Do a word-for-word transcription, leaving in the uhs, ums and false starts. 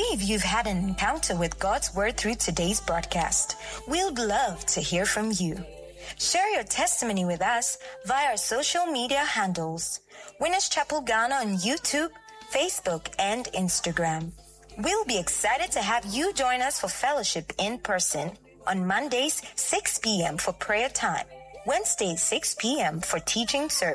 believe you've had an encounter with God's Word through today's broadcast. We'd love to hear from you. Share your testimony with us via our social media handles, Winners Chapel Ghana on YouTube, Facebook, and Instagram. We'll be excited to have you join us for fellowship in person on Mondays, six p.m. for prayer time, Wednesdays, six p.m. for teaching service.